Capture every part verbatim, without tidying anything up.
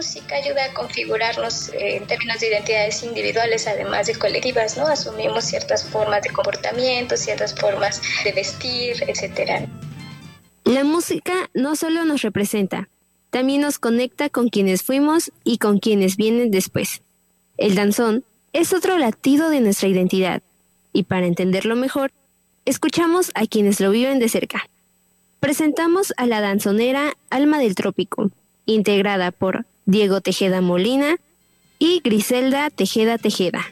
música ayuda a configurarnos eh, en términos de identidades individuales, además de colectivas, ¿no? Asumimos ciertas formas de comportamiento, ciertas formas de vestir, etcétera. La música no solo nos representa, también nos conecta con quienes fuimos y con quienes vienen después. El danzón es otro latido de nuestra identidad, y para entenderlo mejor, escuchamos a quienes lo viven de cerca. Presentamos a la danzonera Alma del Trópico, integrada por Diego Tejeda Molina y Griselda Tejeda Tejeda.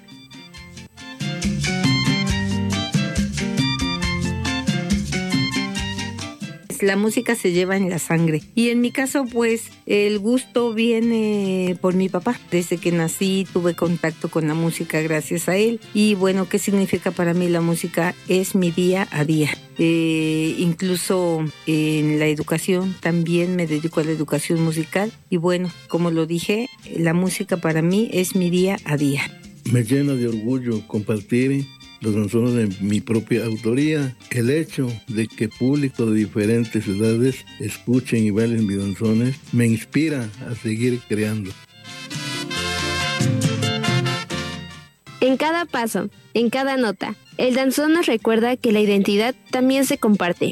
La música se lleva en la sangre. Y en mi caso, pues, el gusto viene por mi papá. Desde que nací tuve contacto con la música gracias a él. Y bueno, ¿qué significa para mí la música? Es mi día a día. Eh, incluso en la educación también me dedico a la educación musical. Y bueno, como lo dije, la música para mí es mi día a día. Me llena de orgullo compartir los danzones de mi propia autoría. El hecho de que público de diferentes edades escuchen y bailen mis danzones me inspira a seguir creando. En cada paso, en cada nota, el danzón nos recuerda que la identidad también se comparte.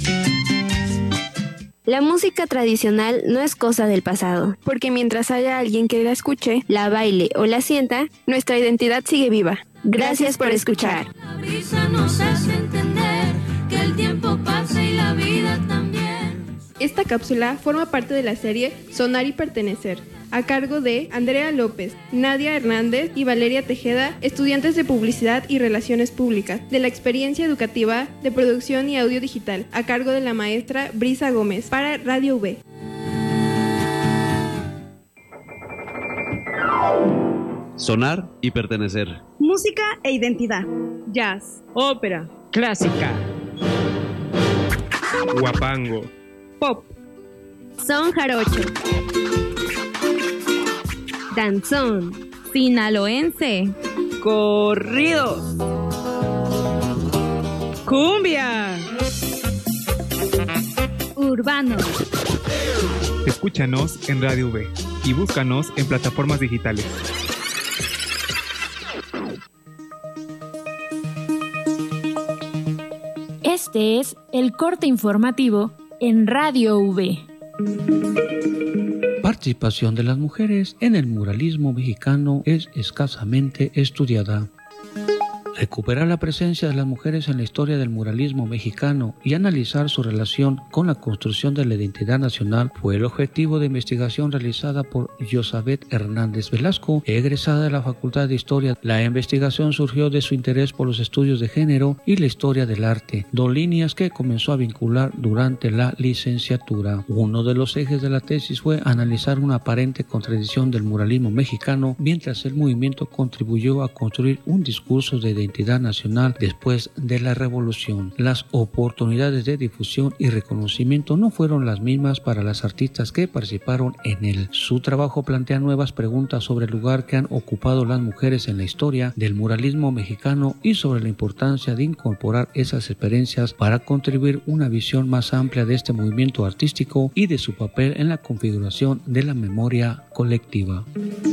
La música tradicional no es cosa del pasado, porque mientras haya alguien que la escuche, la baile o la sienta, nuestra identidad sigue viva. Gracias por escuchar. La brisa nos hace entender que el tiempo pasa y la vida también. Esta cápsula forma parte de la serie Sonar y Pertenecer, a cargo de Andrea López, Nadia Hernández y Valeria Tejeda, estudiantes de Publicidad y Relaciones Públicas, de la experiencia educativa de producción y audio digital, a cargo de la maestra Brisa Gómez, para Radio V. Sonar y pertenecer. Música e identidad. Jazz. Ópera. Clásica. Guapango. Pop. Son jarocho. Danzón. Sinaloense. Corridos. Cumbia. Urbano. Escúchanos en Radio V y búscanos en plataformas digitales. Este es el corte informativo en Radio V. Participación de las mujeres en el muralismo mexicano es escasamente estudiada. Recuperar la presencia de las mujeres en la historia del muralismo mexicano y analizar su relación con la construcción de la identidad nacional fue el objetivo de investigación realizada por Yosabet Hernández Velasco, egresada de la Facultad de Historia. La investigación surgió de su interés por los estudios de género y la historia del arte, dos líneas que comenzó a vincular durante la licenciatura. Uno de los ejes de la tesis fue analizar una aparente contradicción del muralismo mexicano, mientras el movimiento contribuyó a construir un discurso de identidad nacional después de la revolución. Las oportunidades de difusión y reconocimiento no fueron las mismas para las artistas que participaron en él. Su trabajo plantea nuevas preguntas sobre el lugar que han ocupado las mujeres en la historia del muralismo mexicano y sobre la importancia de incorporar esas experiencias para contribuir una visión más amplia de este movimiento artístico y de su papel en la configuración de la memoria colectiva.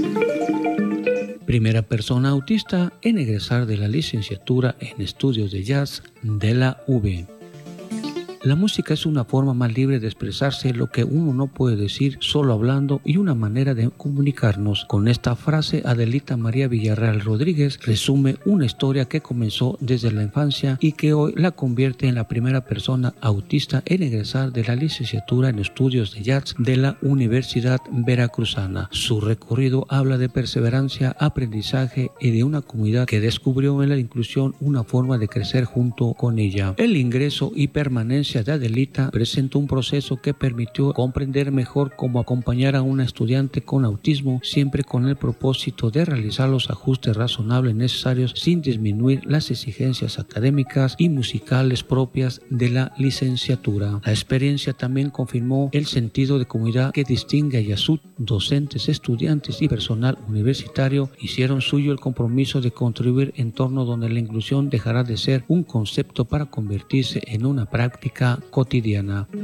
Primera persona autista en egresar de la licenciatura en estudios de jazz de la U V. La música es una forma más libre de expresarse lo que uno no puede decir solo hablando y una manera de comunicarnos. Con esta frase, Adelita María Villarreal Rodríguez resume una historia que comenzó desde la infancia y que hoy la convierte en la primera persona autista en egresar de la licenciatura en estudios de jazz de la Universidad Veracruzana. Su recorrido habla de perseverancia, aprendizaje y de una comunidad que descubrió en la inclusión una forma de crecer junto con ella. El ingreso y permanencia de Adelita presentó un proceso que permitió comprender mejor cómo acompañar a una estudiante con autismo, siempre con el propósito de realizar los ajustes razonables necesarios sin disminuir las exigencias académicas y musicales propias de la licenciatura. La experiencia también confirmó el sentido de comunidad que distingue a Yasut. Docentes, estudiantes y personal universitario hicieron suyo el compromiso de contribuir en entorno donde la inclusión dejará de ser un concepto para convertirse en una práctica cotidiana.